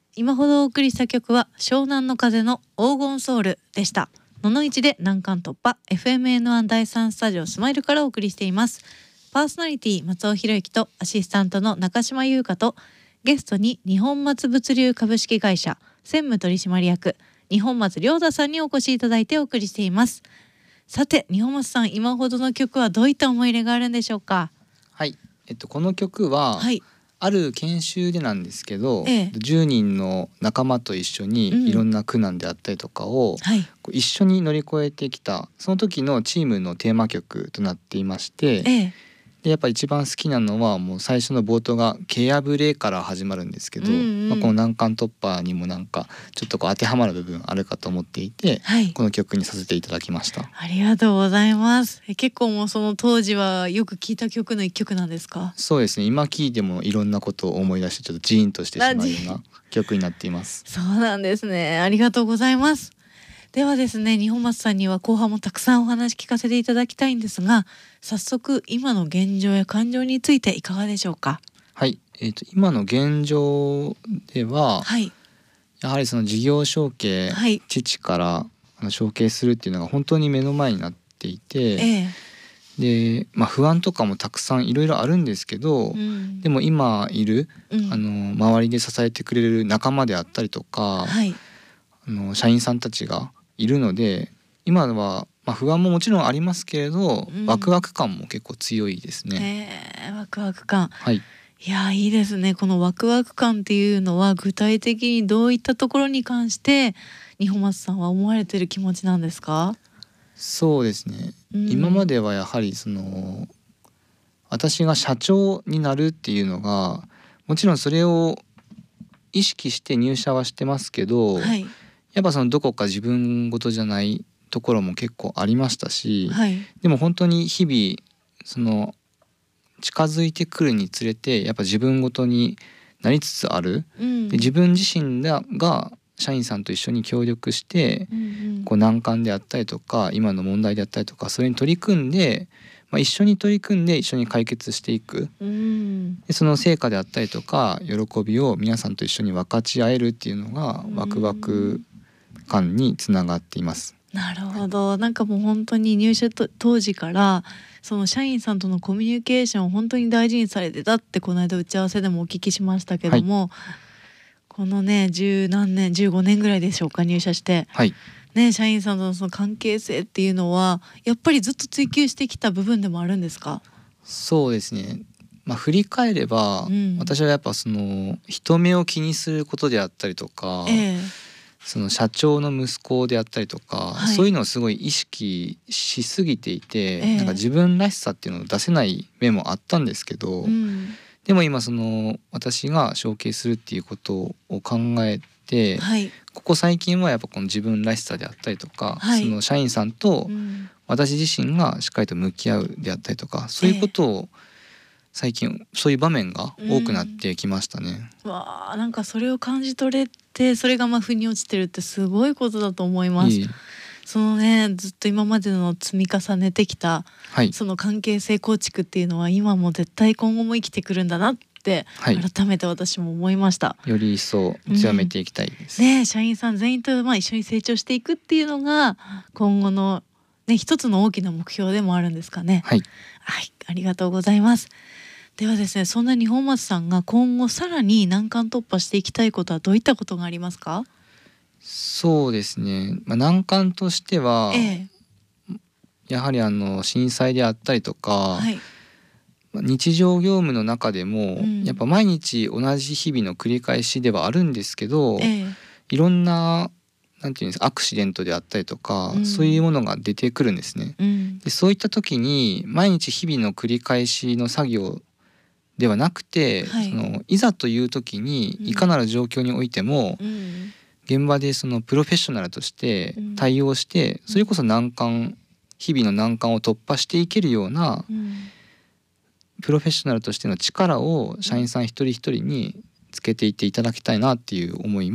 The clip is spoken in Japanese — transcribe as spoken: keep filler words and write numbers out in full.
今ほどお送りした曲は湘南の風の黄金ソウルでした。ののいちで難関突破 エフエムエヌワン だいさんスタジオスマイルからお送りしています。パーソナリティ松尾博之とアシスタントの中島優香と、ゲストに日本松物流株式会社専務取締役日本松亮太さんにお越しいただいてお送りしています。さて日本松さん、今ほどの曲はどういった思い入れがあるんでしょうか？ はい、えっと、この曲は、はい、ある研修でなんですけど、ええ、じゅうにんの仲間と一緒にいろんな苦難であったりとかを、うん、はい、こう一緒に乗り越えてきたその時のチームのテーマ曲となっていまして、ええ、でやっぱ一番好きなのはもう最初の冒頭がケアブレから始まるんですけど、うんうん、まあ、この難関突破にもなんかちょっとこう当てはまる部分あるかと思っていて、はい、この曲にさせていただきました。 ありがとうございます。え結構もうその当時はよく聴いた曲の一曲なんですか？ そうですね、今聴いてもいろんなことを思い出してちょっとジーンとしてしまうような曲になっています。 そうなんですね、ありがとうございます。ではですね、日本松さんには後半もたくさんお話聞かせていただきたいんですが、早速今の現状や感情についていかがでしょうか？ はい、えーと、今の現状では、はい、やはりその事業承継、はい、父から承継するっていうのが本当に目の前になっていて、えー、で、まあ、不安とかもたくさんいろいろあるんですけど、うん、でも今いる、うん、あの周りで支えてくれる仲間であったりとか、はい、あの社員さんたちがいるので、今は、まあ、不安ももちろんありますけれど、うん、ワクワク感も結構強いですね。 えー、ワクワク感、 はい、 いやいいですね。このワクワク感っていうのは具体的にどういったところに関して日本松さんは思われている気持ちなんですか？ そうですね、うん、今まではやはりその私が社長になるっていうのがもちろんそれを意識して入社はしてますけど、はい、やっぱそのどこか自分事じゃないところも結構ありましたし、はい、でも本当に日々その近づいてくるにつれてやっぱ自分ごとになりつつある、うん、で自分自身が社員さんと一緒に協力して、うんうん、こう難関であったりとか今の問題であったりとかそれに取り組んで、まあ、一緒に取り組んで一緒に解決していく、うん、でその成果であったりとか喜びを皆さんと一緒に分かち合えるっていうのがワクワク感につながっています。 なるほど。なんかもう本当に入社当時からその社員さんとのコミュニケーションを本当に大事にされてたってこの間打ち合わせでもお聞きしましたけども、はい、このね十何年じゅうごねんぐらいでしょうか、入社して、はい、ね、社員さんとのその関係性っていうのはやっぱりずっと追求してきた部分でもあるんですか？ そうですね、まあ、振り返れば、うん、私はやっぱその人目を気にすることであったりとか、えーその社長の息子であったりとか、はい、そういうのをすごい意識しすぎていて、えー、なんか自分らしさっていうのを出せない面もあったんですけど、うん、でも今その私が承継するっていうことを考えて、はい、ここ最近はやっぱこの自分らしさであったりとか、はい、その社員さんと私自身がしっかりと向き合うであったりとか、そういうことを最近そういう場面が多くなってきましたね。 うん、わあ、なんかそれを感じ取れてそれがまあ腑に落ちてるってすごいことだと思います。いいそのねずっと今までの積み重ねてきた、はい、その関係性構築っていうのは今も絶対今後も生きてくるんだなって、はい、改めて私も思いました。 より一層強めていきたいです、 うん、ね、社員さん全員とまあ一緒に成長していくっていうのが今後の、ね、一つの大きな目標でもあるんですかね。はい、はい、ありがとうございます。ではですね、そんな日本松さんが今後さらに難関突破していきたいことはどういったことがありますか？ そうですね、まあ、難関としては、ええ、やはりあの震災であったりとか、はい、日常業務の中でも、うん、やっぱ毎日同じ日々の繰り返しではあるんですけど、ええ、いろんななんていうんですか、アクシデントであったりとか、うん、そういうものが出てくるんですね、うん、でそういった時に毎日日々の繰り返しの作業ではなくて、はい、そのいざという時にいかなる状況においても、うん、現場でそのプロフェッショナルとして対応して、うん、それこそ難関日々の難関を突破していけるような、うん、プロフェッショナルとしての力を社員さん一人一人につけていっていただきたいなっていう思いも